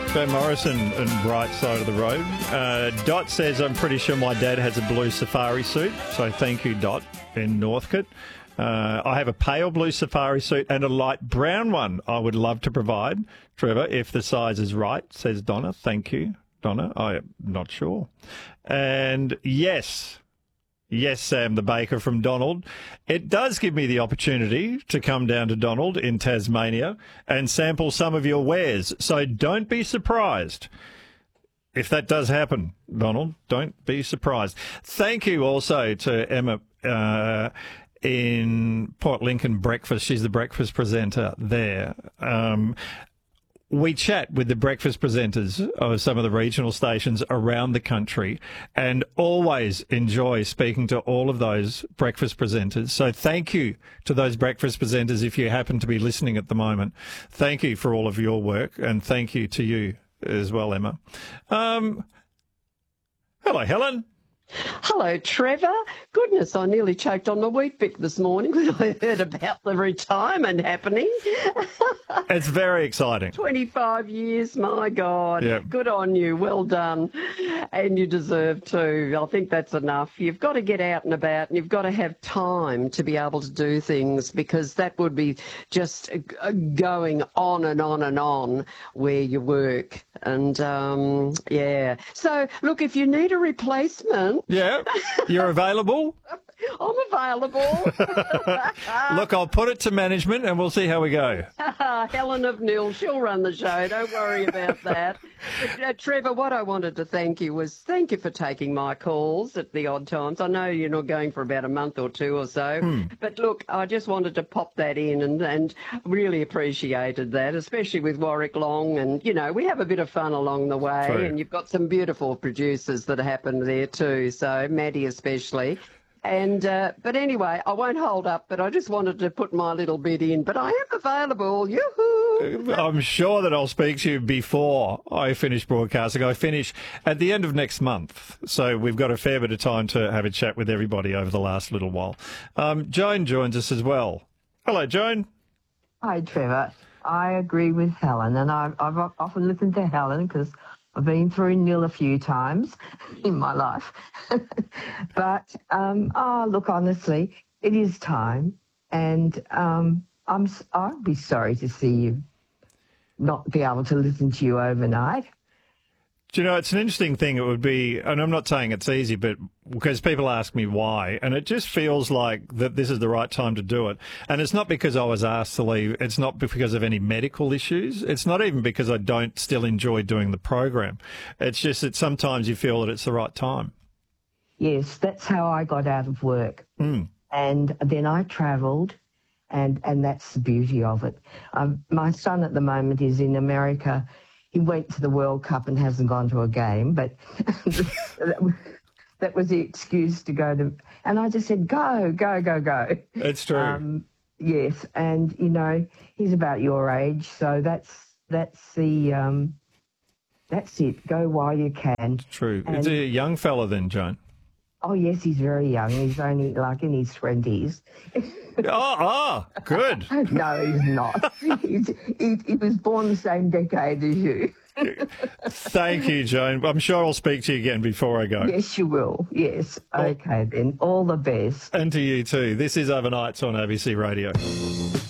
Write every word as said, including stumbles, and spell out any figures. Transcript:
Ben Morrison and Bright Side of the Road. Uh, Dot says, I'm pretty sure my dad has a blue safari suit. So thank you, Dot, in Northcote. Uh, I have a pale blue safari suit and a light brown one I would love to provide, Trevor, if the size is right, says Donna. Thank you, Donna. I'm not sure. And yes... Yes, Sam the Baker from Donald. It does give me the opportunity to come down to Donald in Tasmania and sample some of your wares. So don't be surprised if that does happen, Donald. Don't be surprised. Thank you also to Emma uh, in Port Lincoln Breakfast. She's the breakfast presenter there. Um, We chat with the breakfast presenters of some of the regional stations around the country and always enjoy speaking to all of those breakfast presenters. So thank you to those breakfast presenters if you happen to be listening at the moment. Thank you for all of your work, and thank you to you as well, Emma. Um, hello, Helen. Hello, Trevor. Goodness, I nearly choked on my Weet-Bix this morning when I heard about the retirement happening. It's very exciting. twenty-five years, my God. Yep. Good on you. Well done. And you deserve to. I think that's enough. You've got to get out and about, and you've got to have time to be able to do things, because that would be just going on and on and on where you work. And, um, yeah. So, look, if you need a replacement... Yeah, you're available? I'm available. Look, I'll put it to management and we'll see how we go. Helen of Nil, she'll run the show. Don't worry about that. But, uh, Trevor, what I wanted to thank you was thank you for taking my calls at the odd times. I know you're not going for about a month or two or so. Hmm. But look, I just wanted to pop that in and, and really appreciated that, especially with Warwick Long. And, you know, we have a bit of fun along the way. True. And you've got some beautiful producers that happen there too. So Maddie especially. And uh, but anyway, I won't hold up, but I just wanted to put my little bit in. But I am available. Yoo-hoo! I'm sure that I'll speak to you before I finish broadcasting. I finish at the end of next month, so we've got a fair bit of time to have a chat with everybody over the last little while. Um, Joan joins us as well. Hello, Joan. Hi, Trevor. I agree with Helen, and I've, I've often listened to Helen because I've been through Nil a few times in my life. But, um, oh, look, honestly, it is time. And um, I'm, I'd be sorry to see you not be able to listen to you overnight. Do you know, it's an interesting thing. It would be, and I'm not saying it's easy, but because people ask me why, and it just feels like that this is the right time to do it. And it's not because I was asked to leave. It's not because of any medical issues. It's not even because I don't still enjoy doing the program. It's just that sometimes you feel that it's the right time. Yes, that's how I got out of work. Mm. And then I travelled, and, and that's the beauty of it. Um, my son at the moment is in America. He went to the World Cup and hasn't gone to a game, but that, was, that was the excuse to go to. And I just said, go, go, go, go. It's true. Um, yes, and, you know, he's about your age, so that's that's the, um, that's it. Go while you can. It's true. And, Is he a young fella then, Joan? Oh, yes, he's very young. He's only like in his twenties. oh, oh, good. No, he's not. he's, he, he was born the same decade as you. Thank you, Joan. I'm sure I'll speak to you again before I go. Yes, you will. Yes. Okay, then. All the best. And to you too. This is Overnights on A B C Radio.